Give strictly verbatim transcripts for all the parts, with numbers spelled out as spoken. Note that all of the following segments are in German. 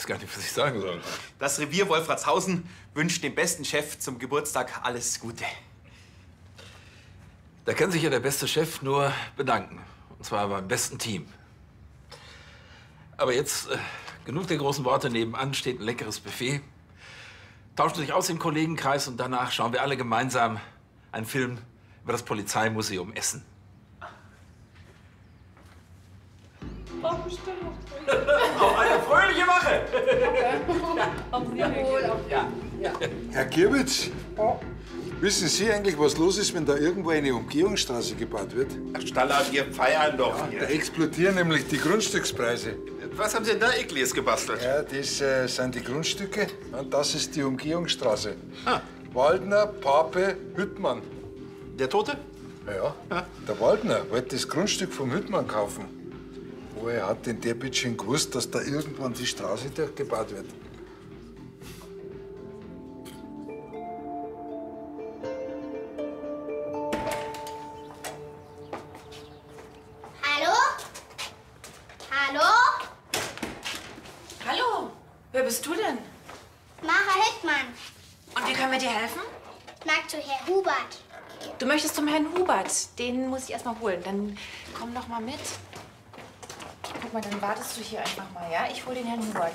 weiß gar nicht, was ich sagen soll. Das Revier Wolfratshausen wünscht dem besten Chef zum Geburtstag alles Gute. Da kann sich ja der beste Chef nur bedanken. Und zwar beim besten Team. Aber jetzt äh, genug der großen Worte. Nebenan steht ein leckeres Buffet. Tauschen sich aus im Kollegenkreis und danach schauen wir alle gemeinsam einen Film über das Polizeimuseum Essen. Oh, bestimmt. Auf eine fröhliche Wache! Auf Wiedersehen. Ja, ja. Herr Gierwitz, wissen Sie eigentlich, was los ist, wenn da irgendwo eine Umgehungsstraße gebaut wird? Ach, Staller, wir feiern doch Da hier. explodieren nämlich die Grundstückspreise. Was haben Sie denn da Ekliges gebastelt? Ja, das äh, sind die Grundstücke und das ist die Umgehungsstraße. Ah. Waldner, Pape, Hüttmann. Der Tote? Ja, ja, der Waldner wollte das Grundstück vom Hüttmann kaufen. Woher hat denn der Bitchen gewusst, dass da irgendwann die Straße durchgebaut wird? Hallo? Hallo? Hallo, wer bist du denn? Mara Hittmann. Und wie können wir dir helfen? Ich mag zu Herr Hubert. Du möchtest zum Herrn Hubert. Den muss ich erst mal holen. Dann komm doch mal mit. Guck mal, dann wartest du hier einfach mal, ja? Ich hol den Herrn Hubert.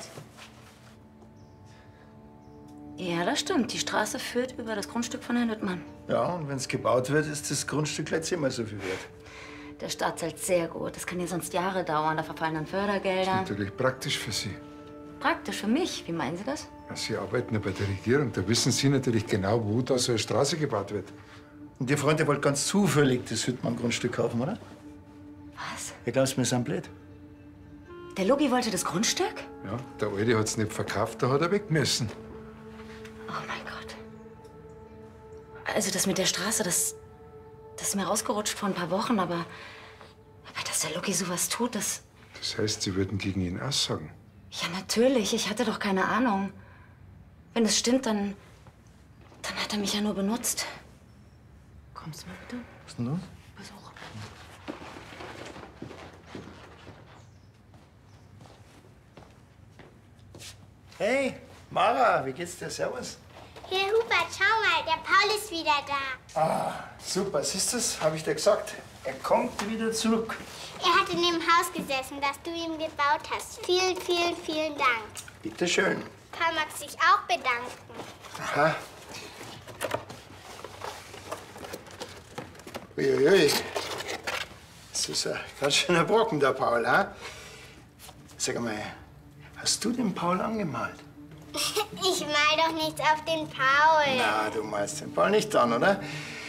Ja, das stimmt. Die Straße führt über das Grundstück von Herrn Hüttmann. Ja, und wenn es gebaut wird, ist das Grundstück gleich zehnmal so viel wert. Der Staat zahlt sehr gut. Das kann ja sonst Jahre dauern. Da verfallen dann Fördergelder. Natürlich praktisch für Sie. Praktisch für mich. Wie meinen Sie das? Ja, Sie arbeiten ja bei der Regierung. Da wissen Sie natürlich genau, wo da so eine Straße gebaut wird. Und Ihr Freund, der wollte ganz zufällig das Hüttmann-Grundstück kaufen, oder? Was? Ich glaub's, wir sind blöd. Der Logi wollte das Grundstück? Ja, der Alte hat es nicht verkauft, da hat er weg müssen. Oh mein Gott. Also das mit der Straße, das, das ist mir rausgerutscht vor ein paar Wochen, aber, aber dass der Loki sowas tut, das... Das heißt, Sie würden gegen ihn aussagen? Ja, natürlich. Ich hatte doch keine Ahnung. Wenn es stimmt, dann... dann hat er mich ja nur benutzt. Kommst du mal bitte? Was ist denn los? Besuch. Hey, Mara, wie geht's dir? Servus. Herr Hubert, schau mal, der Paul ist wieder da. Ah, super. Siehst du's? Hab ich dir gesagt. Er kommt wieder zurück. Er hat in dem Haus gesessen, das du ihm gebaut hast. Vielen, vielen, vielen Dank. Bitte schön. Paul mag sich auch bedanken. Aha. Uiuiui. Das ist ein ganz schöner Brocken, der Paul, ha? Sag mal, hast du den Paul angemalt? Ich mal doch nichts auf den Paul. Na, du malst den Paul nicht an, oder?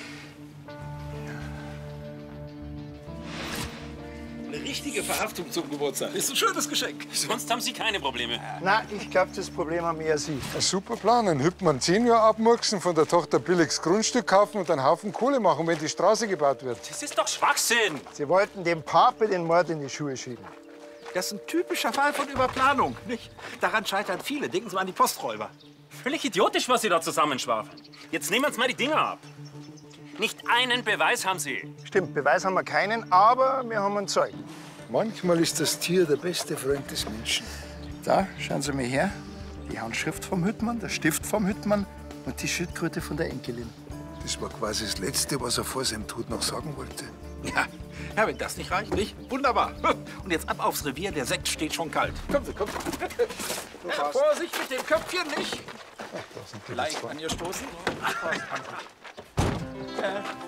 Eine richtige Verhaftung zum Geburtstag. Ist ein schönes Geschenk. Sonst haben Sie keine Probleme. Na, ich glaube, das Problem haben eher Sie. Ein super Plan. Ein Hüttmann zehn Jahre abmurksen, von der Tochter billiges Grundstück kaufen und einen Haufen Kohle machen, wenn die Straße gebaut wird. Das ist doch Schwachsinn. Sie wollten dem Pape den Mord in die Schuhe schieben. Das ist ein typischer Fall von Überplanung, nicht? Daran scheitern viele. Denken Sie mal an die Posträuber. Völlig idiotisch, was Sie da zusammenschwafeln. Jetzt nehmen wir uns mal die Dinger ab. Nicht einen Beweis haben Sie. Stimmt, Beweis haben wir keinen, aber wir haben einen Zeugen. Manchmal ist das Tier der beste Freund des Menschen. Da, schauen Sie mal her. Die Handschrift vom Hüttmann, der Stift vom Hüttmann und die Schildkröte von der Enkelin. Das war quasi das Letzte, was er vor seinem Tod noch sagen wollte. Ja, ja, wenn das nicht reicht, nicht? Wunderbar. Und jetzt ab aufs Revier, der Sekt steht schon kalt. Kommen Sie, kommen Sie. Ja, Vorsicht mit dem Köpfchen, nicht? Leicht an ihr stoßen. Äh,